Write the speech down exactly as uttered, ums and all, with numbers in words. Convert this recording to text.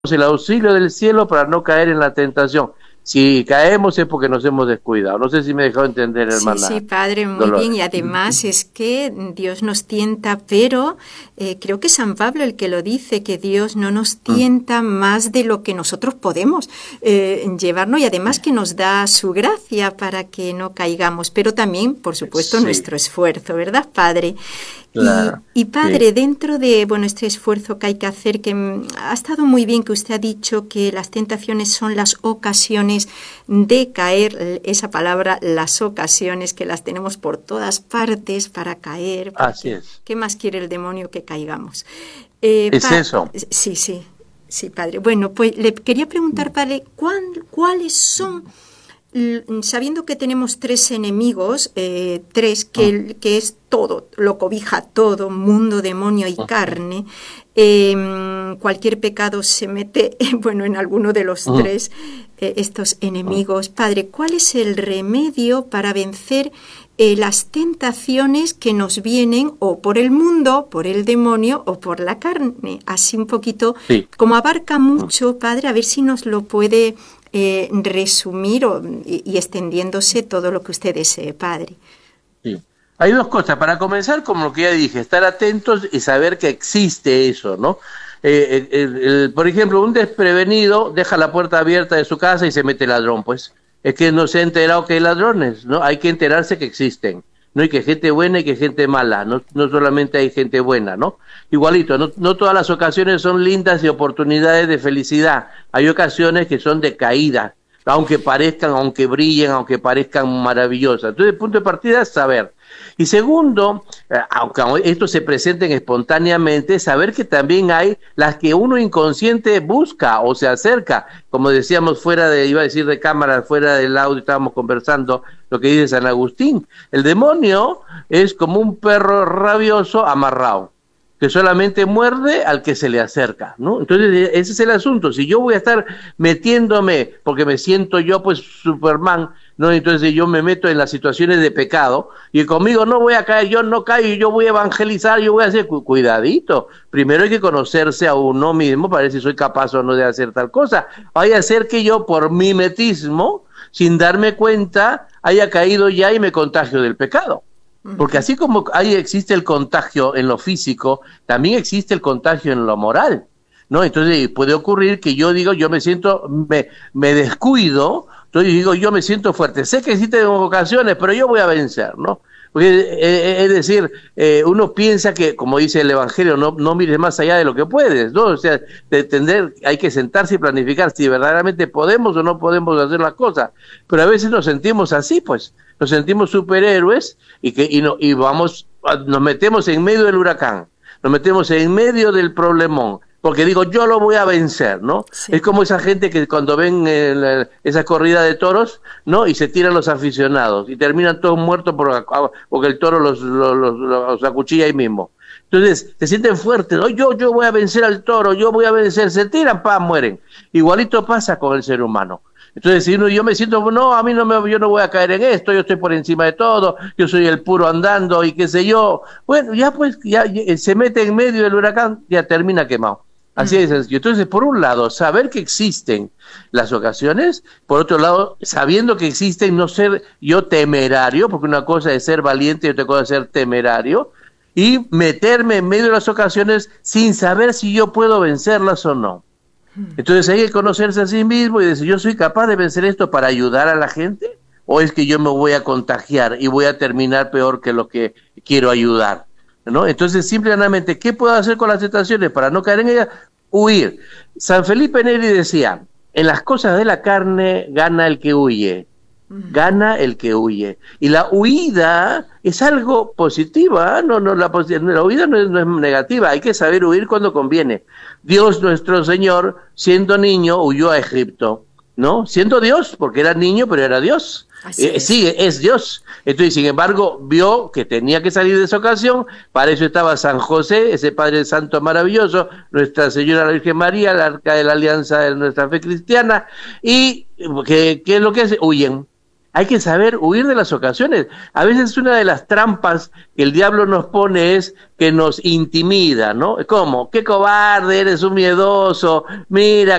el auxilio del cielo para no caer en la tentación. Si caemos es porque nos hemos descuidado. No sé si me he dejado entender, hermana. Sí, sí, padre, muy Dolores. bien. Y además es que Dios nos tienta, pero eh, creo que San Pablo el que lo dice, que Dios no nos tienta más de lo que nosotros podemos eh, llevarnos, y además que nos da su gracia para que no caigamos, pero también, por supuesto, Sí. nuestro esfuerzo, ¿verdad, padre? Claro, Y, y padre, sí. dentro de bueno este esfuerzo que hay que hacer, que mm, ha estado muy bien que usted ha dicho que las tentaciones son las ocasiones de caer, esa palabra, las ocasiones, que las tenemos por todas partes para caer. Así es. ¿Qué más quiere el demonio que caigamos? Eh, Es pa- eso. Sí, sí, sí, padre. Bueno, pues le quería preguntar, padre, ¿cuán- ¿cuáles son, l- sabiendo que tenemos tres enemigos, eh, tres, que, que es todo, lo cobija todo, mundo, demonio y carne, eh, cualquier pecado se mete, bueno, en alguno de los tres, eh, estos enemigos. Padre, ¿cuál es el remedio para vencer eh, las tentaciones que nos vienen o por el mundo, por el demonio o por la carne? Así un poquito, Sí. como abarca mucho, padre, a ver si nos lo puede eh, resumir o, y, y extendiéndose todo lo que usted desee, padre. Sí. Hay dos cosas. Para comenzar, como lo que ya dije, estar atentos y saber que existe eso, ¿no? Eh, el- el- el- por ejemplo, un desprevenido deja la puerta abierta de su casa y se mete ladrón, pues. Es que no se ha enterado que hay ladrones, ¿no? Hay que enterarse que existen, ¿no? Y que gente buena y que gente mala, no, no solamente hay gente buena, ¿no? Igualito, no, no todas las ocasiones son lindas y oportunidades de felicidad. Hay ocasiones que son de caída, aunque parezcan, aunque brillen, aunque parezcan maravillosas. Entonces, el punto de partida es saber. Y segundo, eh, aunque estos se presenten espontáneamente, saber que también hay las que uno inconsciente busca o se acerca, como decíamos fuera de, iba a decir de cámara, fuera del audio, estábamos conversando lo que dice San Agustín. El demonio es como un perro rabioso amarrado, que solamente muerde al que se le acerca, ¿no? Entonces, ese es el asunto. Si yo voy a estar metiéndome, porque me siento yo, pues, Superman, ¿no? Entonces yo me meto en las situaciones de pecado, y conmigo no voy a caer, yo no caigo, yo voy a evangelizar, yo voy a hacer, cu- cuidadito. Primero hay que conocerse a uno mismo para ver si soy capaz o no de hacer tal cosa. Vaya a ser que yo, por mimetismo, sin darme cuenta, haya caído ya y me contagio del pecado. Porque así como ahí existe el contagio en lo físico, también existe el contagio en lo moral, ¿no? Entonces puede ocurrir que yo digo, yo me siento, me, me descuido, entonces digo, yo me siento fuerte. Sé que existen ocasiones, pero yo voy a vencer, ¿no? Porque, eh, es decir, eh, uno piensa que, como dice el Evangelio, no, no mires más allá de lo que puedes, ¿no? O sea, de entender, hay que sentarse y planificar si verdaderamente podemos o no podemos hacer las cosas. Pero a veces nos sentimos así, pues, nos sentimos superhéroes y que y, no, y vamos, nos metemos en medio del huracán, nos metemos en medio del problemón, porque digo, yo lo voy a vencer, ¿no? Sí. Es como esa gente que cuando ven eh, la- esa corrida de toros, ¿no? Y se tiran los aficionados y terminan todos muertos por, porque el toro los, los, los, los acuchilla ahí mismo. Entonces, se sienten fuertes, ¿no? Yo, yo voy a vencer al toro, yo voy a vencer, se tiran, pa, mueren. Igualito pasa con el ser humano. Entonces, si uno, yo me siento, no, a mí no me, yo no voy a caer en esto, yo estoy por encima de todo, yo soy el puro andando y qué sé yo. Bueno, ya pues, ya, ya se mete en medio del huracán, ya termina quemado. Así es sencillo. Entonces, por un lado, saber que existen las ocasiones, por otro lado, sabiendo que existen, no ser yo temerario, porque una cosa es ser valiente y otra cosa es ser temerario, y meterme en medio de las ocasiones sin saber si yo puedo vencerlas o no. Entonces hay que conocerse a sí mismo y decir, ¿yo soy capaz de vencer esto para ayudar a la gente? ¿O es que yo me voy a contagiar y voy a terminar peor que lo que quiero ayudar? ¿No? Entonces, simplemente, ¿qué puedo hacer con las tentaciones para no caer en ellas? Huir. San Felipe Neri decía, en las cosas de la carne gana el que huye. Gana el que huye. Y la huida es algo positiva, ¿eh? no, no, la, la huida no es, no es negativa, hay que saber huir cuando conviene. Dios nuestro Señor, siendo niño, huyó a Egipto, ¿no? Siendo Dios, porque era niño, pero era Dios. Así Eh, es. sí, es Dios. Entonces, sin embargo, vio que tenía que salir de esa ocasión, para eso estaba San José, ese Padre Santo maravilloso, Nuestra Señora la Virgen María, la arca de la alianza de nuestra fe cristiana, y ¿qué, qué es lo que hace? Huyen. hay que saber huir de las ocasiones. A veces una de las trampas que el diablo nos pone es que nos intimida, ¿no? ¿Cómo? ¡Qué cobarde! Eres un miedoso, mira